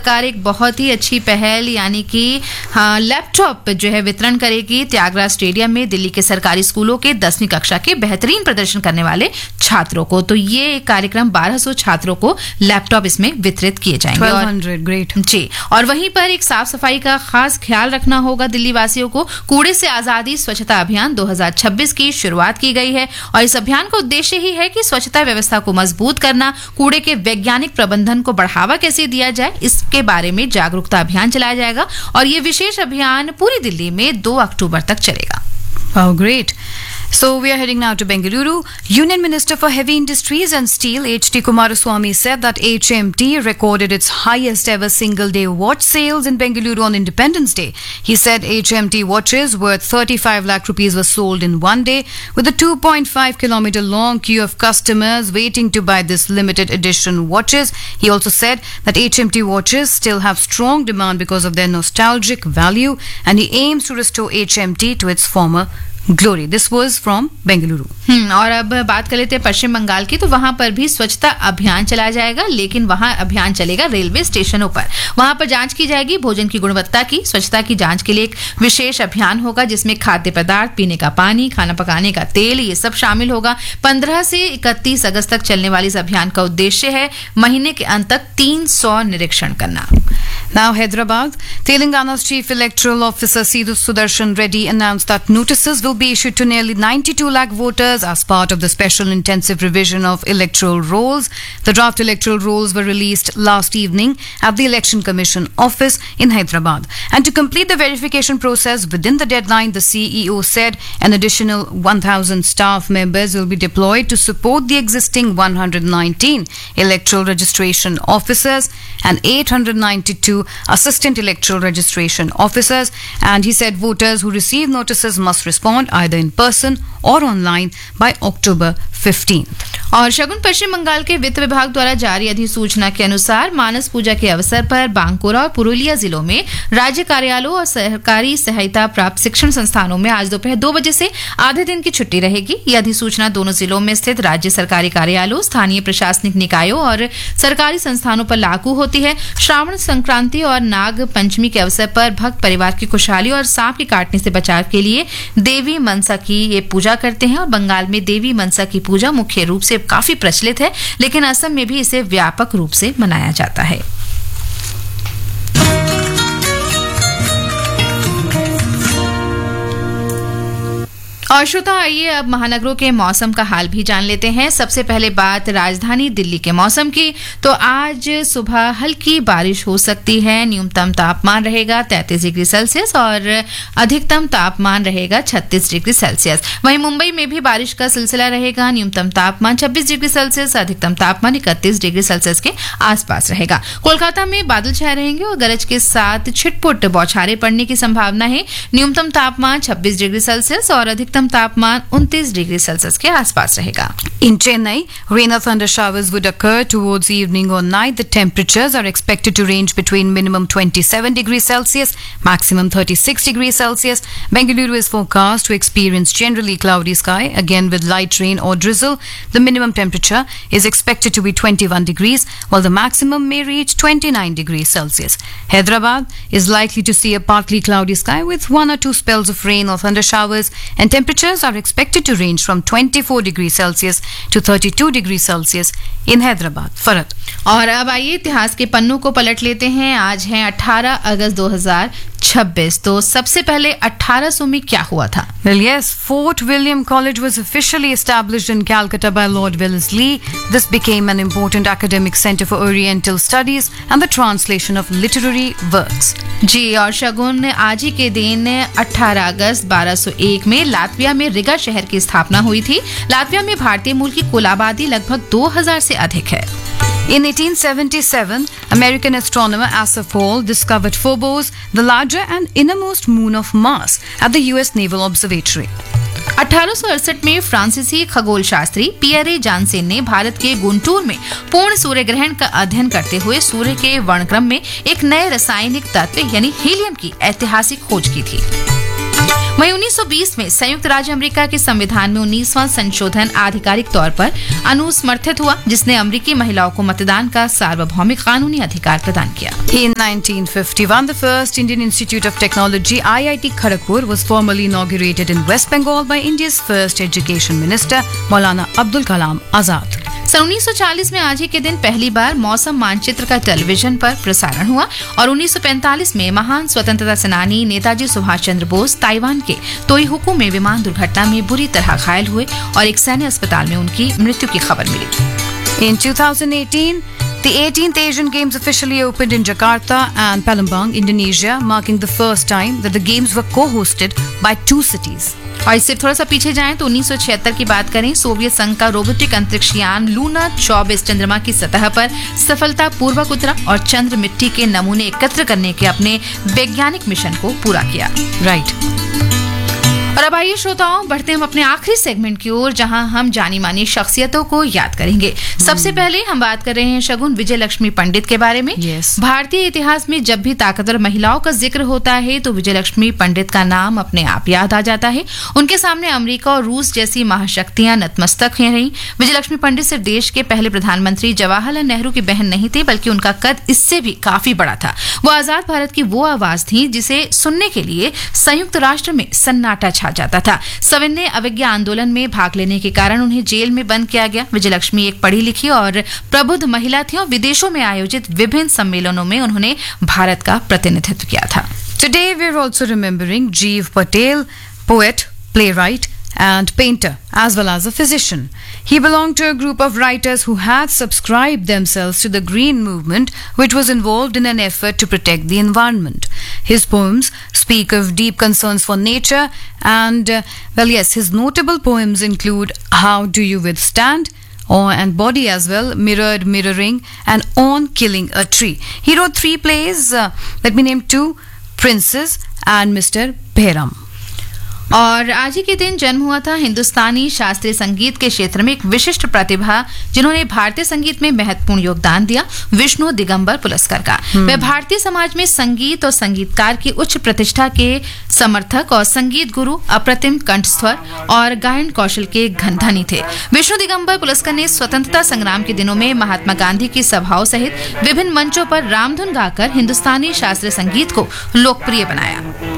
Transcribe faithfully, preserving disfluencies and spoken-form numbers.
सरकार एक बहुत ही अच्छी पहल यानी कि हाँ, लैपटॉप जो है वितरण करेगी त्यागराज स्टेडियम में दिल्ली के सरकारी स्कूलों के दसवीं कक्षा के बेहतरीन प्रदर्शन करने वाले छात्रों को। तो ये कार्यक्रम बारह सौ छात्रों को लैपटॉप इसमें वितरित किए जाएंगे। बारह सौ, ग्रेट जी। और वहीं पर एक साफ सफाई का खास ख्याल रखना होगा दिल्ली वासियों को। कूड़े से आजादी स्वच्छता अभियान दो हज़ार छब्बीस की शुरुआत की गई है और इस अभियान का उद्देश्य ही है कि स्वच्छता व्यवस्था को मजबूत करना, कूड़े के वैज्ञानिक प्रबंधन को बढ़ावा कैसे दिया जाए इसके बारे में जागरूकता अभियान चलाया जाएगा और ये विशेष अभियान पूरी दिल्ली में दो अक्टूबर तक चलेगा। Oh, great. So we are heading now to Bengaluru. Union Minister for Heavy Industries and Steel H D Kumaraswamy said that H M T recorded its highest ever single day watch sales in Bengaluru on Independence Day. He said H M T watches worth thirty-five lakh rupees were sold in one day with a two point five kilometer long queue of customers waiting to buy this limited edition watches. He also said that H M T watches still have strong demand because of their nostalgic value and he aims to restore H M T to its former glory. This was from Bengaluru. हम्म और अब बात कर लेते हैं पश्चिम बंगाल की। तो वहां पर भी स्वच्छता अभियान चलाया जाएगा, लेकिन वहां अभियान चलेगा रेलवे स्टेशनों पर। वहां पर जांच की जाएगी भोजन की गुणवत्ता की। स्वच्छता की जांच के लिए एक विशेष अभियान होगा जिसमें खाद्य पदार्थ, पीने का पानी, खाना पकाने का तेल ये सब शामिल होगा। पंद्रह से इकतीस अगस्त तक चलने वाले इस अभियान का उद्देश्य है महीने के अंत तक तीन सौ निरीक्षण करना। Now Hyderabad, Telangana's Chief Electoral Officer Sidhu Sudarshan Reddy announced that notices will be issued to nearly ninety-two lakh voters as part of the special intensive revision of electoral rolls. The draft electoral rolls were released last evening at the Election Commission office in Hyderabad. And to complete the verification process within the deadline, the C E O said an additional one thousand staff members will be deployed to support the existing one hundred nineteen electoral registration officers and eight hundred ninety-two assistant electoral registration officers. And he said voters who receive notices must respond either in person or online by October fifteenth. और शगुन पश्चिम बंगाल के वित्त विभाग द्वारा जारी अधिसूचना के अनुसार मानस पूजा के अवसर पर बांकुरा और पुरुलिया जिलों में राज्य कार्यालयों और सरकारी सहायता प्राप्त शिक्षण संस्थानों में आज दोपहर दो बजे से आधे दिन की छुट्टी रहेगी। यह अधिसूचना दोनों जिलों में स्थित राज्य सरकारी कार्यालयों, स्थानीय प्रशासनिक निकायों और सरकारी संस्थानों पर लागू होती है। श्रावण संक्रांति और नाग पंचमी के अवसर पर भक्त परिवार की खुशहाली और सांप के काटने से बचाव के लिए देवी मनसा की ये पूजा करते हैं और बंगाल में देवी मनसा की पूजा मुख्य रूप से काफी प्रचलित है, लेकिन असम में भी इसे व्यापक रूप से मनाया जाता है। और श्रोता आइए अब महानगरों के मौसम का हाल भी जान लेते हैं। सबसे पहले बात राजधानी दिल्ली के मौसम की। तो आज सुबह हल्की बारिश हो सकती है। न्यूनतम तापमान रहेगा तैंतीस डिग्री सेल्सियस और अधिकतम तापमान रहेगा छत्तीस डिग्री सेल्सियस। वहीं मुंबई में भी बारिश का सिलसिला रहेगा। न्यूनतम तापमान छब्बीस डिग्री सेल्सियस, अधिकतम तापमान इकतीस डिग्री सेल्सियस के आसपास रहेगा। कोलकाता में बादल छाए रहेंगे और गरज के साथ छिटपुट बौछारें पड़ने की संभावना है। न्यूनतम तापमान छब्बीस डिग्री सेल्सियस और अधिकतम तापमान उनतीस डिग्री सेल्सियस के आसपास रहेगा। In Chennai, rain or thunder showers would occur towards evening or night. The temperatures are expected to range between minimum twenty-seven degrees Celsius, maximum thirty-six degrees Celsius. Bengaluru is forecast to experience generally cloudy sky, again with light rain or drizzle. The minimum temperature is expected to be twenty-one degrees, while the maximum may reach twenty-nine degrees Celsius. Hyderabad is likely to see a partly cloudy sky with one or two spells of rain or thunder showers, and temperatures are expected to range from twenty-four degrees Celsius to thirty-two degrees Celsius in Hyderabad. Farad. और अब आइए इतिहास के पन्नों को पलट लेते हैं। आज है अठारह अगस्त दो हज़ार छब्बीस। तो सबसे पहले अठारह सौ में क्या हुआ था? Well, yes, Fort William College was officially established in Calcutta by Lord Wellesley. This became an important academic center for Oriental studies and the translation of literary works. जी, और शगुन आज ही के दिन अठारह अगस्त बारह सौ एक में लातविया में रिगा शहर की स्थापना हुई थी। लातविया में भारतीय मूल की कुल आबादी लगभग दो हज़ार से अधिक है। In eighteen seventy-seven, American astronomer Asaph Hall discovered Phobos, the larger and innermost moon of Mars, at the U S Naval Observatory. अठारह सौ अड़सठ में फ्रांसीसी खगोल शास्त्री पियरे जानसेन ने भारत के गुंटूर में पूर्ण सूर्य ग्रहण का अध्ययन करते हुए सूर्य के वर्णक्रम में एक नए रासायनिक तत्व यानी हीलियम की ऐतिहासिक खोज की थी। वहीं उन्नीस सौ बीस में संयुक्त राज्य अमेरिका के संविधान में उन्नीसवां संशोधन आधिकारिक तौर पर अनुसमर्थित हुआ, जिसने अमेरिकी महिलाओं को मतदान का सार्वभौमिक कानूनी अधिकार प्रदान किया। In nineteen fifty-one, the first Indian Institute of Technology, I I T Kharagpur, was formally inaugurated in West Bengal by India's first Education Minister, Maulana Abdul Kalam Azad. सन उन्नीस सौ चालीस में आज ही के दिन पहली बार मौसम मानचित्र का टेलीविजन पर प्रसारण हुआ और उन्नीस सौ पैंतालीस में महान स्वतंत्रता सेनानी नेताजी सुभाष चंद्र बोस ताइवान के तोईहुकू में विमान दुर्घटना में बुरी तरह घायल हुए और एक सैन्य अस्पताल में उनकी मृत्यु की खबर मिली। In twenty eighteen, the eighteenth Asian Games officially opened in Jakarta and Palembang, Indonesia, marking the first time that the games were co-hosted by two cities. और इससे थोड़ा सा पीछे जाएं तो उन्नीस सौ छिहत्तर की बात करें, सोवियत संघ का रोबोटिक अंतरिक्ष यान लूना चौबीस चंद्रमा की सतह पर सफलतापूर्वक उतरा और चंद्र मिट्टी के नमूने एकत्र करने के अपने वैज्ञानिक मिशन को पूरा किया। राइट। और अब आइए श्रोताओं, बढ़ते हम अपने आखिरी सेगमेंट की ओर, जहां हम जानी मानी शख्सियतों को याद करेंगे। सबसे पहले हम बात कर रहे हैं शगुन विजय लक्ष्मी पंडित के बारे में। yes. भारतीय इतिहास में जब भी ताकतवर महिलाओं का जिक्र होता है तो विजय लक्ष्मी पंडित का नाम अपने आप याद आ जाता है। उनके सामने अमेरिका और रूस जैसी महाशक्तियां नतमस्तक हैं रही। विजय लक्ष्मी पंडित सिर्फ देश के पहले प्रधानमंत्री जवाहरलाल नेहरू की बहन नहीं थी, बल्कि उनका कद इससे भी काफी बड़ा था। वो आजाद भारत की वो आवाज थी जिसे सुनने के लिए संयुक्त राष्ट्र में सन्नाटा छा जाता था। सविनय अवज्ञा आंदोलन में भाग लेने के कारण उन्हें जेल में बंद किया गया। विजय लक्ष्मी एक पढ़ी लिखी और प्रबुद्ध महिला थी और विदेशों में आयोजित विभिन्न सम्मेलनों में उन्होंने भारत का प्रतिनिधित्व किया था। Today we are also remembering Jeev Patel, poet, playwright and painter, as well as a physician. He belonged to a group of writers who had subscribed themselves to the Green Movement, which was involved in an effort to protect the environment. His poems speak of deep concerns for nature and, uh, well, yes, his notable poems include How Do You Withstand? Or, and Body as well, Mirrored Mirroring, and On Killing a Tree. He wrote three plays, uh, let me name two, Princess and Mister Behram. और आज ही के दिन जन्म हुआ था हिंदुस्तानी शास्त्रीय संगीत के क्षेत्र में एक विशिष्ट प्रतिभा जिन्होंने भारतीय संगीत में महत्वपूर्ण योगदान दिया, विष्णु दिगंबर पुरस्कार का। वह भारतीय समाज में संगीत और संगीतकार की उच्च प्रतिष्ठा के समर्थक और संगीत गुरु, अप्रतिम कंठस्वर और गायन कौशल के धनी थे। विष्णु दिगंबर पुरस्कार ने स्वतंत्रता संग्राम के दिनों में महात्मा गांधी की सभाओं सहित विभिन्न मंचों पर रामधुन गाकर हिंदुस्तानी शास्त्रीय संगीत को लोकप्रिय बनाया।